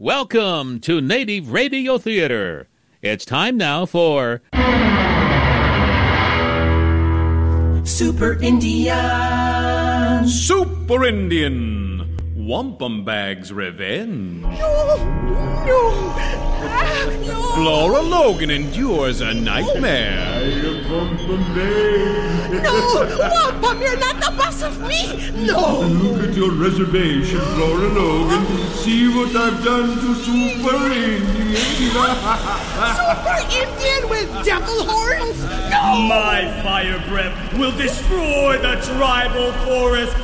Welcome to Native Radio Theater. It's time now for Super Indian. Super Indian Wampum Bag's Revenge. No. Flora Logan endures a nightmare. No, Wampum, you're not the boss of me. No. Look at your reservation, Flora Logan. See what I've done to Super Indian. Super Indian with devil horns? No. My fire breath will destroy the tribal forest.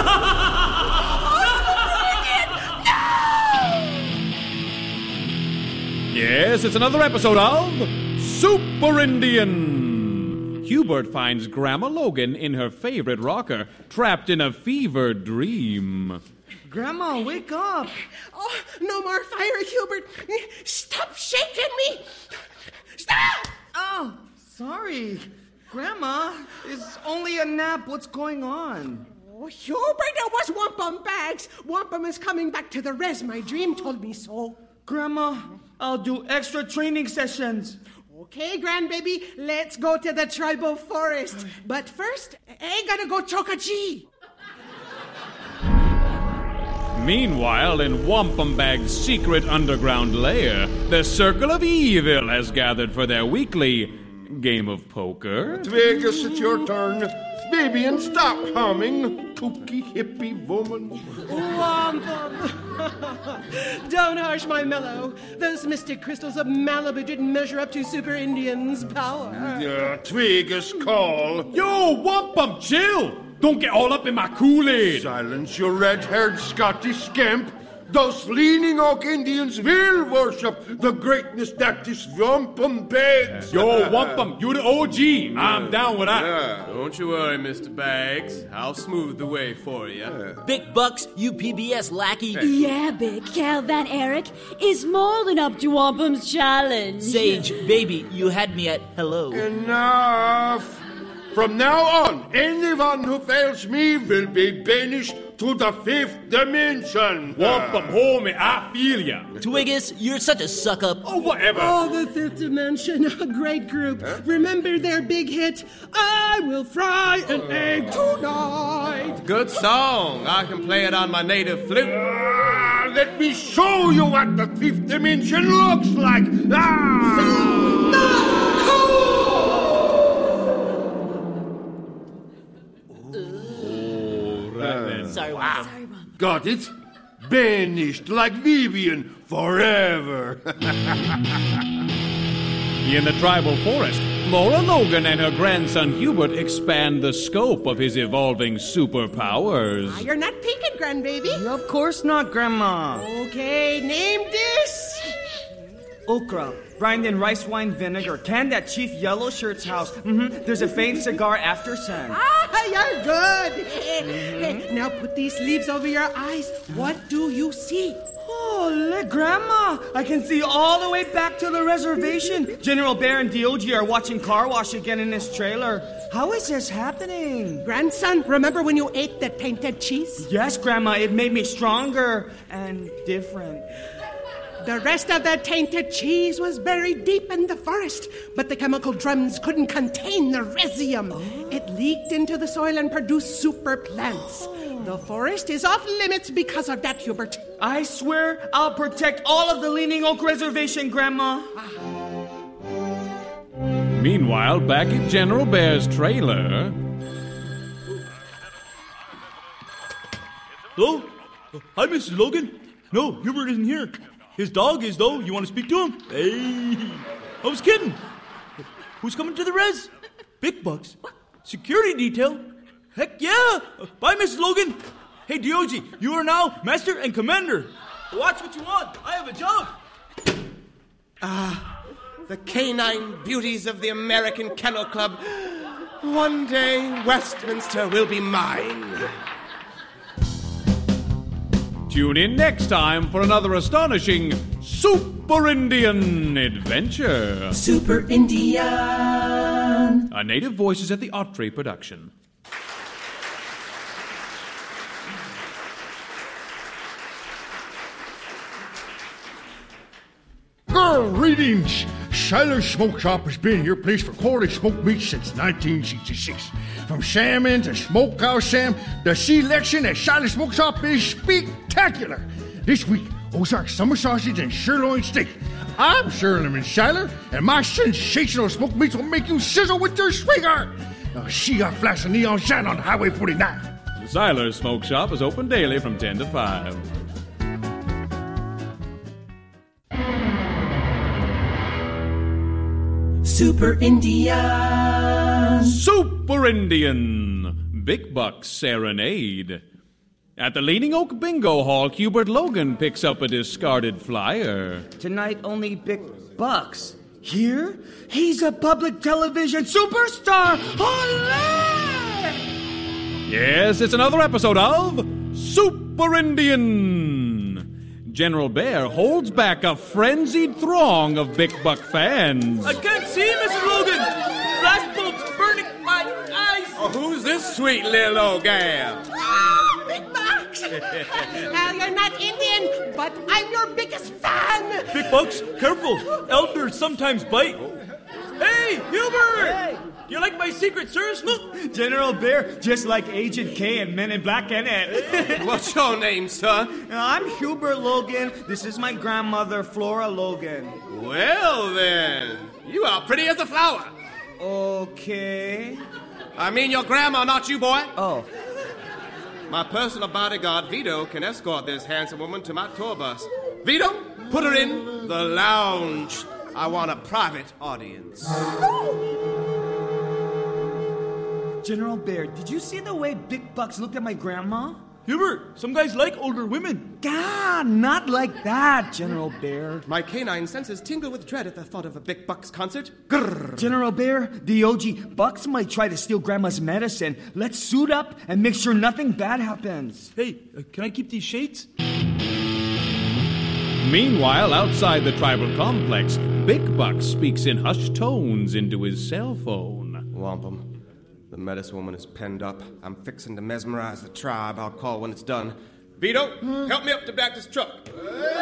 Yes, it's another episode of Super Indian. Hubert finds Grandma Logan in her favorite rocker, trapped in a fever dream. Grandma, wake up. Oh, no more fire, Hubert. Stop shaking me. Stop. Oh, sorry. Grandma, it's only a nap. What's going on? Oh, Hubert, it was Wampum Bags. Wampum is coming back to the res. My dream told me so. Grandma, I'll do extra training sessions. Okay, grandbaby, let's go to the tribal forest. But first, I gotta go choke a G. Meanwhile, in Wampum Bag's secret underground lair, the Circle of Evil has gathered for their weekly game of poker. Vegas, it's your turn. Baby, and stop humming. Kooky hippie woman. Wampum. Don't harsh my mellow. Those mystic crystals of Malibu didn't measure up to Super Indian's power. Vegas, call. Yo, Wampum, chill. Don't get all up in my Kool-Aid. Silence your red-haired Scottish scamp. Those leaning oak Indians will worship the greatness that is Wampum Bags. Yo, Wampum, you the OG. I'm down with that. Yeah. Don't you worry, Mr. Bags. I'll smooth the way for you. Big Bucks, you PBS lackey. Yeah, Big Cal Van Eric is more than up to Wampum's challenge. Sage, baby, you had me at hello. Enough. From now on, anyone who fails me will be banished to the 5th dimension. Wampum, homie, I feel ya. Twiggus, you're such a suck-up. Oh, whatever. Oh, the Fifth Dimension, a great group. Remember their big hit, I Will Fry an Egg Tonight. Good song. I can play it on my native flute. Let me show you what the 5th dimension looks like. Sorry, Wampum. Got it? Banished like Vivian forever. In the tribal forest, Flora Logan and her grandson Hubert expand the scope of his evolving superpowers. You're not taken, grandbaby. Of course not, Grandma. Okay, name this. Okra, brined in rice wine vinegar, canned at Chief Yellow Shirt's house. There's a faint cigar after sun. You're good. Now put these leaves over your eyes. What do you see? Oh, look, Grandma. I can see all the way back to the reservation. General Bear and DOG are watching Car Wash again in his trailer. How is this happening? Grandson, remember when you ate the tainted cheese? Yes, Grandma. It made me stronger and different. The rest of the tainted cheese was buried deep in the forest, but the chemical drums couldn't contain the resium. It leaked into the soil and produced super plants. The forest is off limits because of that, Hubert. I swear I'll protect all of the Leaning Oak Reservation, Grandma. Meanwhile, back at General Bear's trailer... Hello? Hi, Mrs. Logan. No, Hubert isn't here. His dog is, though. You want to speak to him? Hey, I was kidding. Who's coming to the res? Big Bucks. Security detail. Heck yeah. Bye, Mrs. Logan. Hey, DOG, you are now Master and Commander. Watch what you want. I have a job. The canine beauties of the American Kennel Club. One day, Westminster will be mine. Tune in next time for another astonishing Super Indian adventure. Super Indian. A Native Voices at the Autry production. Greetings. Siler Smoke Shop has been your place for quality smoked meat since 1966. From salmon to smokehouse Sam, the selection at Siler Smoke Shop is spectacular. This week, Ozark summer sausage and sirloin steak. I'm Sherman Siler, and my sensational smoked meats will make you sizzle with your sweetheart. Now, see a flash of neon shine on Highway 49. The Siler Smoke Shop is open daily from 10 to 5. Super Indian. Super Indian. Big Buck's Serenade. At the Leaning Oak Bingo Hall, Hubert Logan picks up a discarded flyer. Tonight, only Big Bucks. Here? He's a public television superstar! Hooray! Yes, it's another episode of Super Indian. General Bear holds back a frenzied throng of Big Buck fans. I can't see, Mr. Logan. Flashbulbs burning my eyes. Oh, who's this sweet little old gal? Big Bucks! Now, you're not Indian, but I'm your biggest fan! Big Bucks, careful. Elders sometimes bite. Hey, Hubert! Hey. You like my Secret Service look? General Bear, just like Agent K and Men in Black and Ed. What's your name, son? I'm Hubert Logan. This is my grandmother, Flora Logan. Well, then. You are pretty as a flower. Okay. I mean your grandma, not you, boy. Oh. My personal bodyguard, Vito, can escort this handsome woman to my tour bus. Vito, put her in the lounge. I want a private audience. General Bear, did you see the way Big Bucks looked at my grandma? Hubert, some guys like older women. God, not like that, General Bear. My canine senses tingle with dread at the thought of a Big Bucks concert. Grrr. General Bear, the OG Bucks might try to steal Grandma's medicine. Let's suit up and make sure nothing bad happens. Hey, can I keep these shades? Meanwhile, outside the tribal complex, Big Buck speaks in hushed tones into his cell phone. Wampum. The medicine woman is penned up. I'm fixing to mesmerize the tribe. I'll call when it's done. Vito, help me up to back this truck. All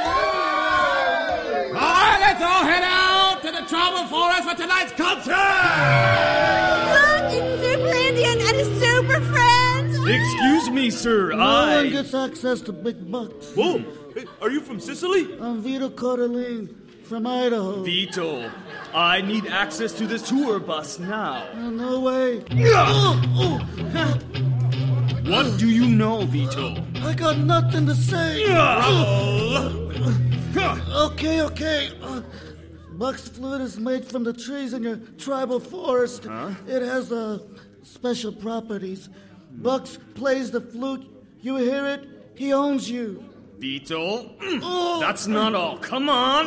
right, let's all head out to the tribal forest for tonight's concert! Look, it's Super Indian and his super friends! Excuse me, sir. No one gets access to Big Bucks. Whoa, hey, are you from Sicily? I'm Vito Cordeline from Idaho. Vito, I need access to this tour bus now. No way. What do you know, Vito? I got nothing to say. Okay. Buck's flute is made from the trees in your tribal forest. It has special properties. Bucks plays the flute. You hear it, he owns you. Vito, that's not all. Come on.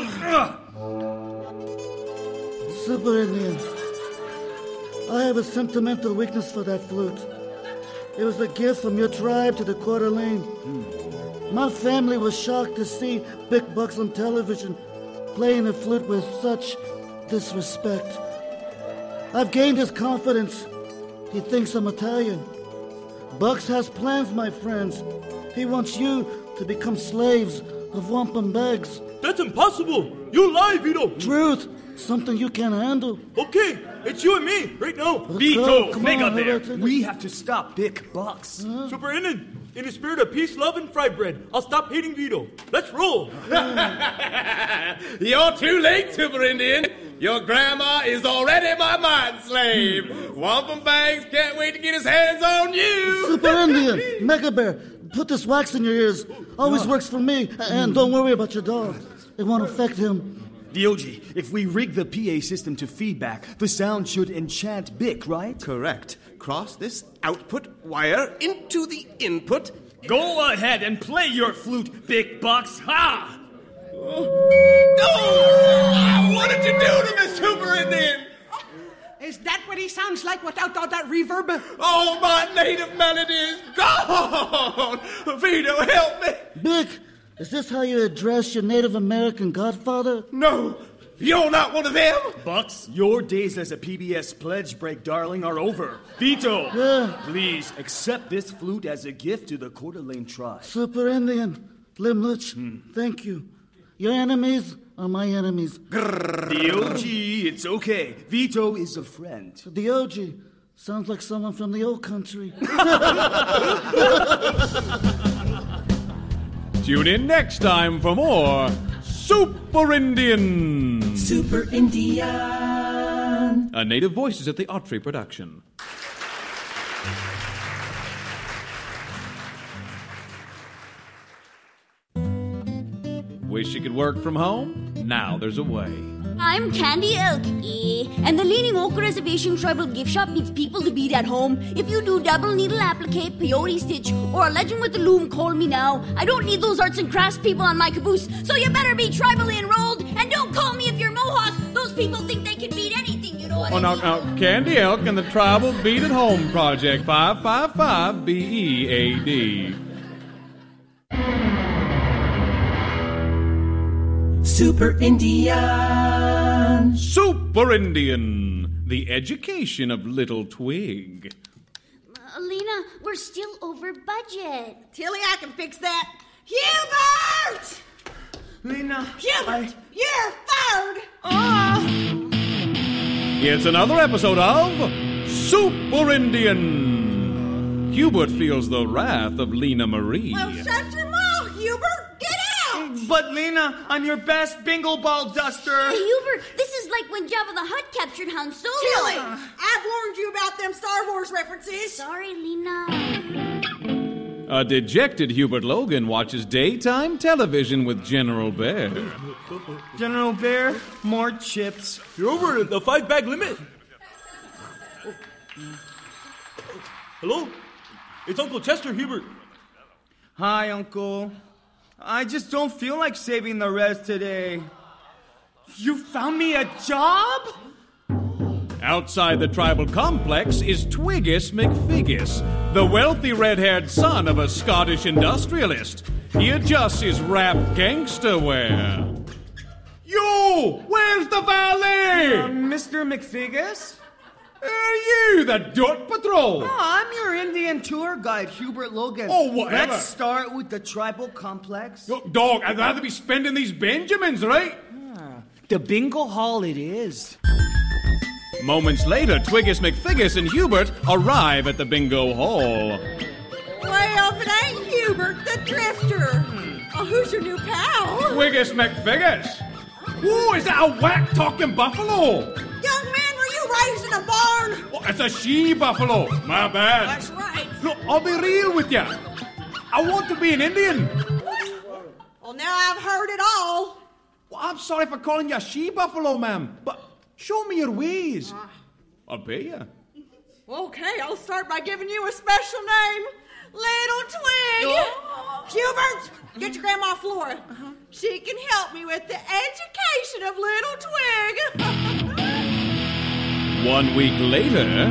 Super Indian, I have a sentimental weakness for that flute. It was a gift from your tribe to the Coeur d'Alene. My family was shocked to see Big Bucks on television playing the flute with such disrespect. I've gained his confidence. He thinks I'm Italian. Bucks has plans, my friends. He wants you to become slaves of wampum bags. That's impossible. You lie, Vito. Truth, something you can't handle. Okay, it's you and me right now. Vito, Come Mega on, Bear, Roberto. we have to stop Big Bucks. Super Indian, in the spirit of peace, love, and fry bread, I'll stop hating Vito. Let's roll. You're too late, Super Indian. Your grandma is already my mind slave. Wampum Bags can't wait to get his hands on you. Super Indian, Mega Bear, put this wax in your ears. Always works for me. And don't worry about your dog. It won't affect him. Diogi, if we rig the PA system to feedback, the sound should enchant Bic, right? Correct. Cross this output wire into the input. Go ahead and play your flute, Big Bucks. Ha! What did you do to me, Super Indian? Is that what he sounds like without all that reverb? Oh, my native melody is gone. Vito, help me. Bic, is this how you address your Native American godfather? No, you're not one of them. Bucks, your days as a PBS pledge break, darling, are over. Vito, please accept this flute as a gift to the Coeur d'Alene tribe. Super Indian, Limlich, thank you. Your enemies are my enemies. The OG, it's okay. Vito is a friend. The OG sounds like someone from the old country. Tune in next time for more Super Indian. Super Indian. A Native Voices at the Autry production. Wish you could work from home? Now there's a way. I'm Candy Elk, and the Leaning Oak Reservation Tribal Gift Shop needs people to beat at home. If you do double needle applique, peyote stitch, or a legend with the loom, call me now. I don't need those arts and crafts people on my caboose, so you better be tribally enrolled, and don't call me if you're Mohawk. Those people think they can beat anything, you know what I mean? Now, Candy Elk and the Tribal Beat at Home Project, 555 BEAD. Super Indian. Super Indian, the education of Little Twig. Lena, we're still over budget. Tilly, I can fix that. Hubert! Lena, Hubert, you're fired! It's another episode of Super Indian. Hubert feels the wrath of Lena Marie. Well, shut your mouth, Hubert! Get out! But Lena, I'm your best bingo ball duster. Hey, Hubert, this is like when Jabba the Hutt captured Han Solo. Tilly, I've warned you about them Star Wars references. Sorry, Lena. A dejected Hubert Logan watches daytime television with General Bear. General Bear, more chips. You're over the 5-bag limit. Hello? It's Uncle Chester, Hubert. Hi, Uncle. I just don't feel like saving the res today. You found me a job? Outside the tribal complex is Twiggus McFiggus, the wealthy red-haired son of a Scottish industrialist. He adjusts his rap gangster wear. Yo! Where's the valet? Mr. McFiggus? Are you the dirt patrol? Oh, I'm your Indian tour guide, Hubert Logan. Oh, whatever. Let's start with the tribal complex. Yo, dog, I'd rather be spending these Benjamins, right? The bingo hall it is. Moments later, Twiggus McFiggus and Hubert arrive at the bingo hall. Well, if it ain't Hubert the Drifter. Oh, who's your new pal? Twiggus McFiggus. Whoa, is that a whack-talking buffalo? Young man, were you raised in a barn? Oh, it's a she-buffalo. My bad. That's right. Look, I'll be real with you. I want to be an Indian. Well, now I've heard it all. Well, I'm sorry for calling you a she-buffalo, ma'am, but show me your ways. I'll pay you. Okay, I'll start by giving you a special name. Little Twig. Hubert, get your grandma Flora. She can help me with the education of Little Twig. 1 week later...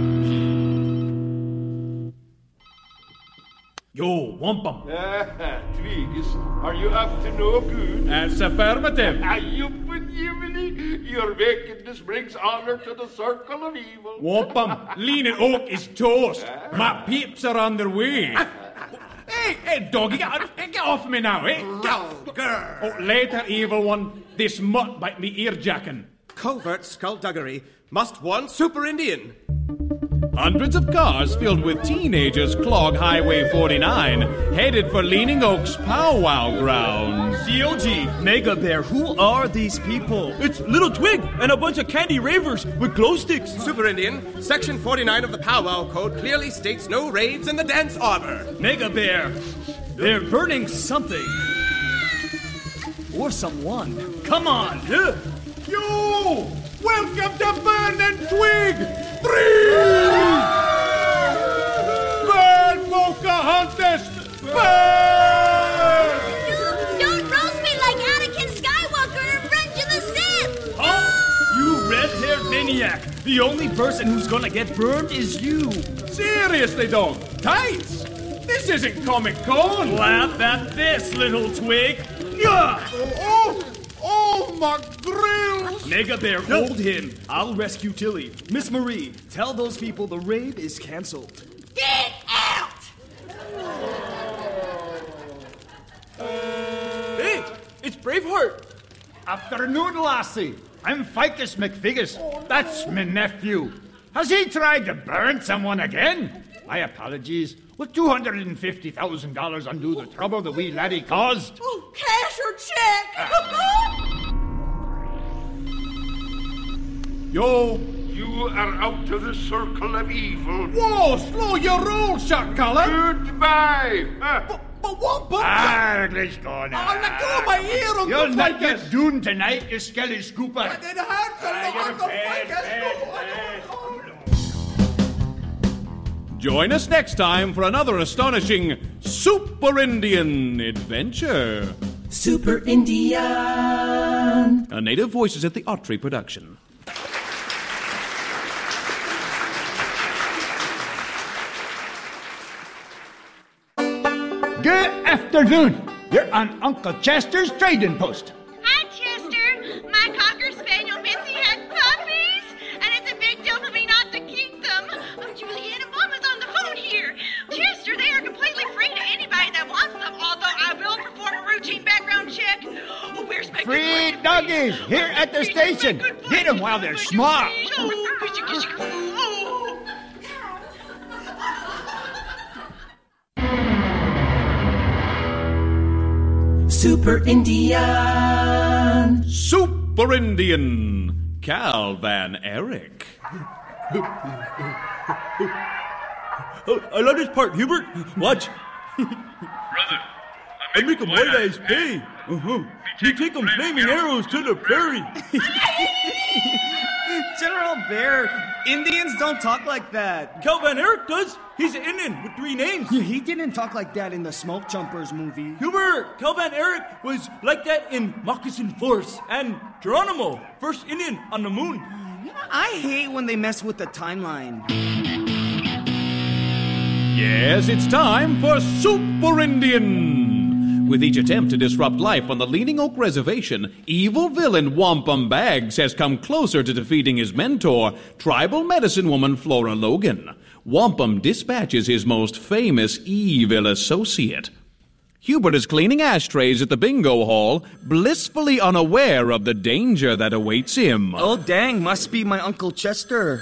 Yo, wampum. Twiggus, are you up to no good? That's affirmative. You put your wickedness brings honor to the circle of evil. Wampum, Leaning Oak is toast. My peeps are on their way. Hey, doggy, get off me now, eh? Oh, later, evil one. This mutt bite me ear-jacking. Covert skullduggery. Must one Super Indian. Hundreds of cars filled with teenagers clog Highway 49, headed for Leaning Oak's powwow grounds. DOG, Mega Bear, who are these people? It's Little Twig and a bunch of candy ravers with glow sticks. Super Indian, Section 49 of the Powwow Code clearly states no raids in the dance arbor. Mega Bear, they're burning something. Or someone. Come on. Yeah. Yo! Welcome to Burning Twig 3! Burn, Pocahontas! Burn! Don't roast me like Anakin Skywalker in Revenge of the Sith! Huh? You red-haired maniac! The only person who's gonna get burned is you! Seriously, dog? Tights? This isn't Comic-Con! Laugh at this, Little Twig! Yeah! Oh, my grills! Mega Bear, hold him. I'll rescue Tilly. Miss Marie, tell those people the rave is canceled. Get out! Hey, it's Braveheart. Afternoon, lassie. I'm Ficus McFigus. That's my nephew. Has he tried to burn someone again? My apologies. Will $250,000 undo the trouble the wee laddie caused? Oh, cash or check? Yo! You are out of the circle of evil. Whoa, slow your roll, shot collar. Goodbye. But what? Let's go now. Oh, let go of my ear, Uncle You'll not Ficus. get doomed tonight, you skelly scooper. It hurts, Uncle Ficus. Join us next time for another astonishing Super Indian adventure. Super Indian. A Native Voices at the Autry production. Good afternoon. You're on Uncle Chester's trading post. Hi, Chester. My Cocker Spaniel Mitzi had puppies, and it's a big deal for me not to keep them. Oh, Juliana, Mom is on the phone here. Chester, they are completely free to anybody that wants them, although I will perform a routine background check. Oh, where's my Free doggies here at the station. Get them while they're small. Super Indian. Super Indian. Cal Van Eric. Oh, I love this part, Hubert. Watch. Brother, I make them white eyes pay. You take them flaming arrows to the prairie. General Bear, Indians don't talk like that. Cal Van Eric does. He's an Indian with 3 names. He didn't talk like that in the Smoke Jumpers movie. Hubert, Cal Van Eric was like that in Moccasin Force. And Geronimo, first Indian on the moon. I hate when they mess with the timeline. Yes, it's time for Super Indian. With each attempt to disrupt life on the Leaning Oak Reservation, evil villain Wampum Baggs has come closer to defeating his mentor, tribal medicine woman Flora Logan. Wampum dispatches his most famous evil associate. Hubert is cleaning ashtrays at the bingo hall, blissfully unaware of the danger that awaits him. Oh, dang, must be my Uncle Chester.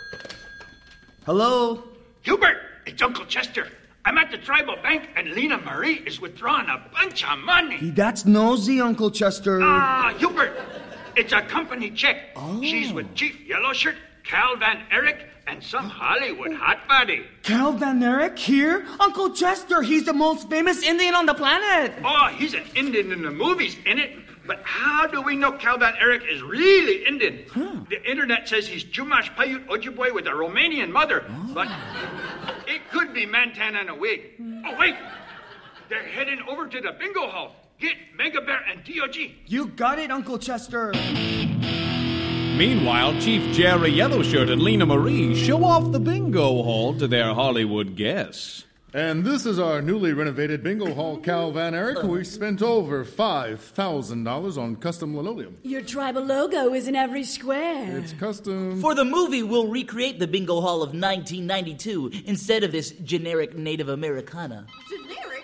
Hello? Hubert, it's Uncle Chester. I'm at the tribal bank, and Lena Marie is withdrawing a bunch of money. That's nosy, Uncle Chester. Hubert, it's a company check. Oh. She's with Chief Yellowshirt, Cal Van Eric, and some Hollywood hotbody. Cal Van Eric here? Uncle Chester, he's the most famous Indian on the planet. Oh, he's an Indian in the movies, innit? But how do we know Cal Van Eric is really Indian? The internet says he's Chumash Paiute Ojibwe with a Romanian mother. But it could be Mantan and a wig. Oh, wait! They're heading over to the bingo hall. Get Mega Bear and T.O.G. You got it, Uncle Chester. Meanwhile, Chief Jerry Yellowshirt and Lena Marie show off the bingo hall to their Hollywood guests. And this is our newly renovated bingo hall, Cal Van Eric. We spent over $5,000 on custom linoleum. Your tribal logo is in every square. It's custom. For the movie, we'll recreate the bingo hall of 1992 instead of this generic Native Americana. Generic?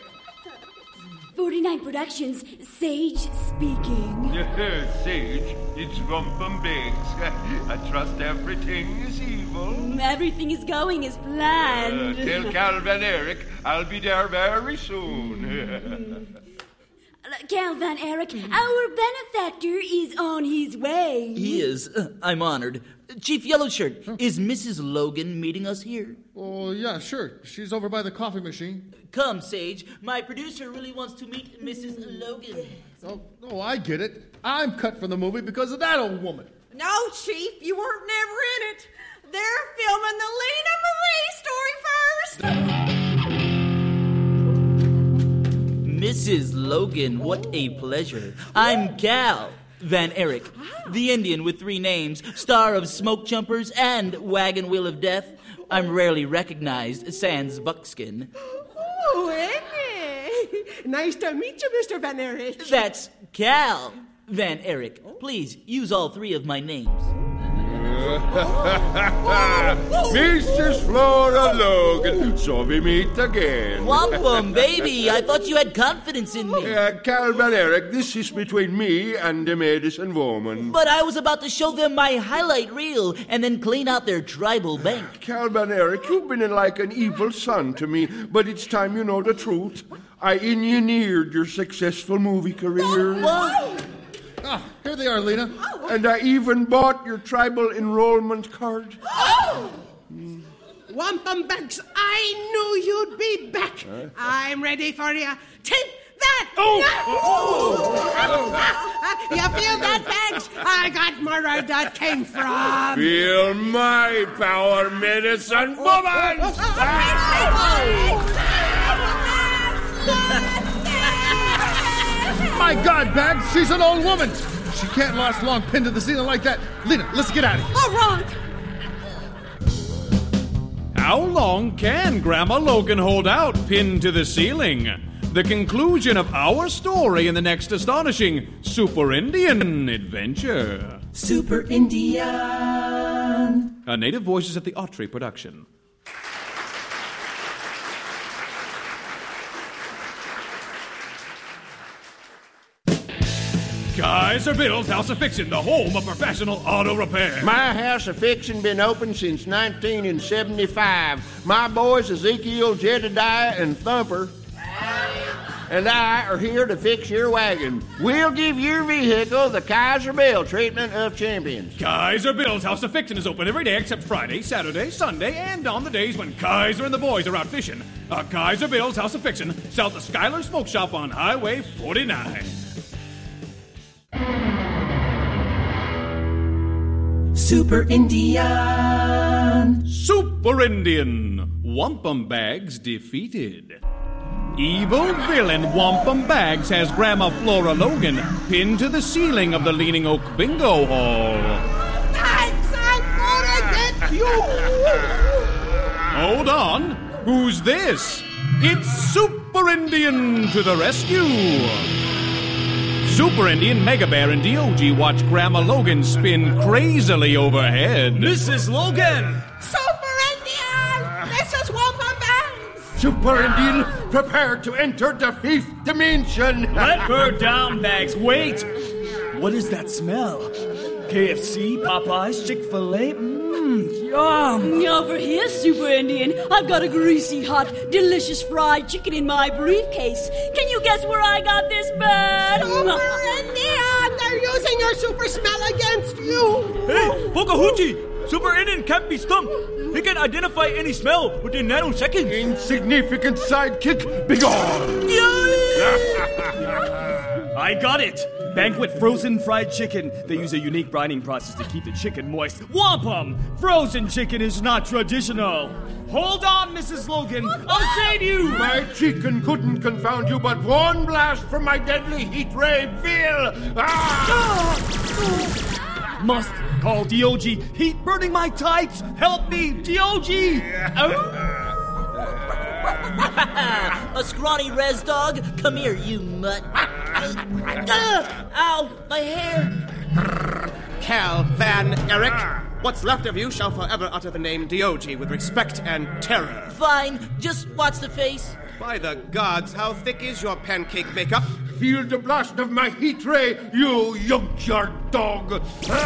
49 Productions, Sage speaking. Sage, it's Wampum Baggs. I trust everything is evil. Everything is going as planned. Tell Cal Van Eric I'll be there very soon. Cal Van Eric, our benefactor is on his way. He is. I'm honored. Chief Yellowshirt, is Mrs. Logan meeting us here? Oh, yeah, sure. She's over by the coffee machine. Come, Sage. My producer really wants to meet Mrs. Logan. Oh, I get it. I'm cut from the movie because of that old woman. No, Chief, you weren't never in it. They're filming the Lena Marie story first. Mrs. Logan, what a pleasure. I'm Cal Van Eric, the Indian with 3 names, star of Smoke Jumpers and Wagon Wheel of Death. I'm rarely recognized, sans buckskin. Oh, Eddie. Nice to meet you, Mr. Van Eric. That's Cal Van Eric. Please use all 3 of my names. Mrs. Flora Logan, so we meet again. Wampum, baby, I thought you had confidence in me. Cal Van Erich, this is between me and the medicine woman. But I was about to show them my highlight reel and then clean out their tribal bank. Cal Van Erich, you've been like an evil son to me, but it's time you know the truth. I engineered your successful movie career. What? Ah, here they are, Lena. And I even bought your tribal enrollment card. Wampum Bags, I knew you'd be back. I'm ready for you. Take that! You feel that, Bags? I got more where that came from. Feel my power, medicine woman! My God, Bags, she's an old woman. She can't last long pinned to the ceiling like that. Lena, let's get out of here. All right. How long can Grandma Logan hold out pinned to the ceiling? The conclusion of our story in the next astonishing Super Indian adventure. Super Indian. A Native Voices at the Autry production. Kaiser Bill's House of Fiction, the home of professional auto repair. My House of Fiction been open since 1975. My boys Ezekiel, Jedediah, and Thumper and I are here to fix your wagon. We'll give your vehicle the Kaiser Bill treatment of champions. Kaiser Bill's House of Fiction is open every day except Friday, Saturday, Sunday, and on the days when Kaiser and the boys are out fishing. A Kaiser Bill's House of Fiction, south of Skylar Smoke Shop on Highway 49. Super Indian. Super Indian. Wampum Bags defeated. Evil villain Wampum Bags has Grandma Flora Logan pinned to the ceiling of the Leaning Oak Bingo Hall. Bags, I'm gonna get you! Hold on. Who's this? It's Super Indian to the rescue. Super Indian, Mega Bear, and DOG watch Grandma Logan spin crazily overhead. Mrs. Logan! Super Indian! This is Wampum Bags! Super Indian, prepare to enter the fifth dimension. Let her down, Bags. Wait! What is that smell? KFC, Popeyes, Chick-fil-A? Yum! Over here, Super Indian. I've got a greasy, hot, delicious fried chicken in my briefcase. Can you guess where I got this bird? Super Indian! They're using your super smell against you! Hey, Pocahontas! Super Indian can't be stumped. He can identify any smell within nanoseconds. Insignificant sidekick, begone! I got it! Banquet frozen fried chicken. They use a unique brining process to keep the chicken moist. Wampum! Frozen chicken is not traditional. Hold on, Mrs. Logan. I'll save you! My chicken couldn't confound you, but one blast from my deadly heat ray will. Must call DOG. Heat burning my tights. Help me, DOG! A scrawny res dog? Come here, you mutt. Ow, my hair. Cal Van Erich, what's left of you shall forever utter the name DOG with respect and terror. Fine, just watch the face. By the gods, how thick is your pancake makeup? Feel the blast of my heat ray, you yogurt dog.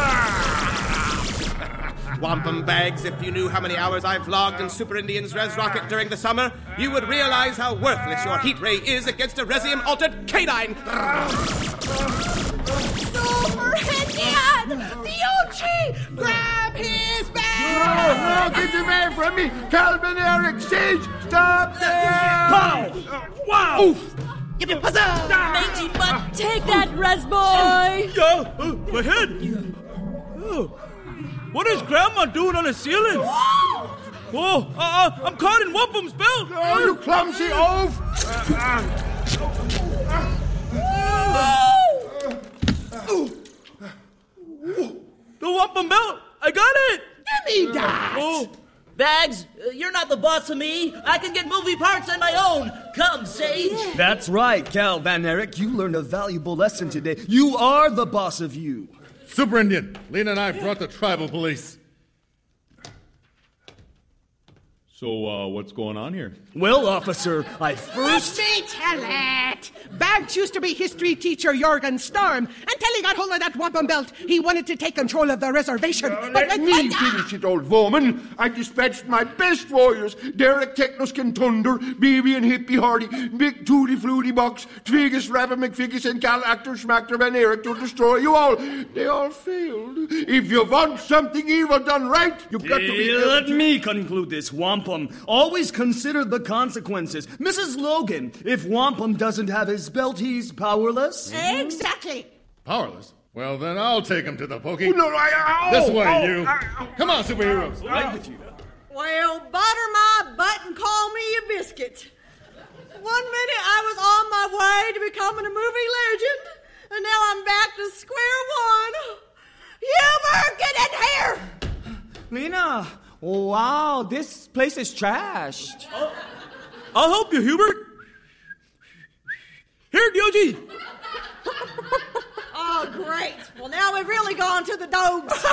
Wampum Bags, if you knew how many hours I've logged in Super Indian's Res Rocket during the summer, you would realize how worthless your heat ray is against a Resium-altered canine. Super Indian! DOG! Grab his bag! No, get away from me! Cal Van Erich, Sage, stop there! Pow! Wow! Oof! Give me puzzle! Mangy butt! Take that, Res Boy! My head! Oh. What is Grandma doing on the ceiling? Oh, I'm caught in Wampum's belt! Oh, you clumsy oaf! The Wampum belt! I got it! Give me that! Oh. Bags, you're not the boss of me. I can get movie parts on my own. Come, Sage. That's right, Cal Van Erich. You learned a valuable lesson today. You are the boss of you. Super Indian, Lena and I brought the tribal police. So, what's going on here? Well, officer, I first... Let me tell it. Banks used to be history teacher Jorgen Storm until he got hold of that wampum belt. He wanted to take control of the reservation. Let me finish it, old woman. I dispatched my best warriors, Derek Technoskin Thunder, BB and Hippie Hardy, Big Tooty Flutie Box, Twigus Rabbit McFiggis, and Cal Actor Schmachter Van Eric to destroy you all. They all failed. If you want something evil done right, you've got to be... Let me conclude this, Wampum. Always consider the consequences. Mrs. Logan, if Wampum doesn't have his belt, he's powerless. Exactly. Powerless? Well, then I'll take him to the pokey. No, This way, you. Come on, superheroes. Right with you. Well, butter my butt and call me a biscuit. 1 minute I was on my way to becoming a movie legend, and now I'm back to square one. Hubert, get in here! Lena, wow, this place is trashed. I'll help you, Hubert. Here, Diogi. Oh, great. Well, now we've really gone to the dogs.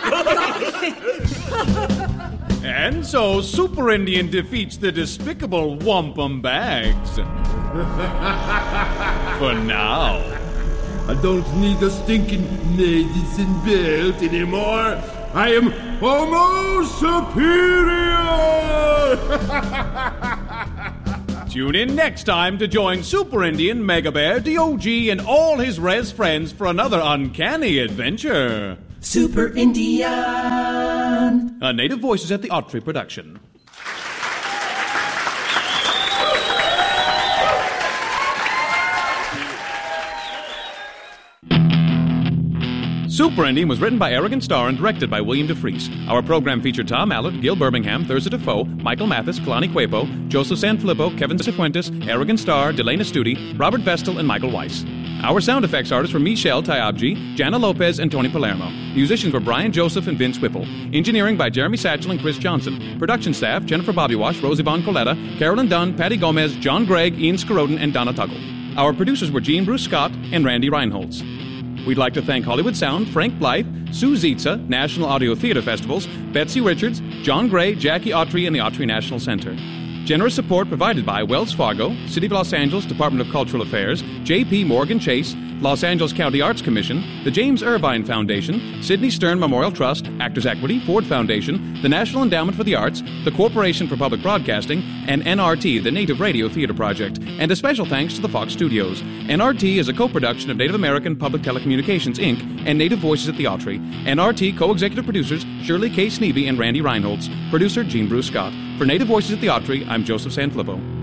And so, Super Indian defeats the despicable Wampum Bags. For now. I don't need a stinking medicine belt anymore. I am Homo Superior! Tune in next time to join Super Indian, Mega Bear, DOG, and all his res friends for another uncanny adventure. Super Indian. A Native Voices at the Autry production. Super Indian was written by Arrogant Star and directed by William DeFries. Our program featured Tom Allett, Gil Birmingham, Thurza Defoe, Michael Mathis, Kalani Cuepo, Joseph Sanfilippo, Kevin Cifuentes, Arrogant Star, Delana Studi, Robert Vestal, and Michael Weiss. Our sound effects artists were Michelle Tayabji, Jana Lopez, and Tony Palermo. Musicians were Brian Joseph and Vince Whipple. Engineering by Jeremy Satchel and Chris Johnson. Production staff, Jennifer Bobbywash, Rosie Bon Coletta, Carolyn Dunn, Patty Gomez, John Gregg, Ian Skaroden, and Donna Tuggle. Our producers were Gene Bruce Scott and Randy Reinholtz. We'd like to thank Hollywood Sound, Frank Blythe, Sue Zietza, National Audio Theater Festivals, Betsy Richards, John Gray, Jackie Autry, and the Autry National Center. Generous support provided by Wells Fargo, City of Los Angeles Department of Cultural Affairs, J.P. Morgan Chase, Los Angeles County Arts Commission, the James Irvine Foundation, Sidney Stern Memorial Trust, Actors Equity, Ford Foundation, the National Endowment for the Arts, the Corporation for Public Broadcasting, and NRT, the Native Radio Theater Project, and a special thanks to the Fox Studios. NRT is a co-production of Native American Public Telecommunications, Inc. and Native Voices at the Autry. NRT co-executive producers Shirley K. Sneevy and Randy Reinholtz. Producer Gene Bruce Scott. For Native Voices at the Autry, I'm Joseph Sanfilippo.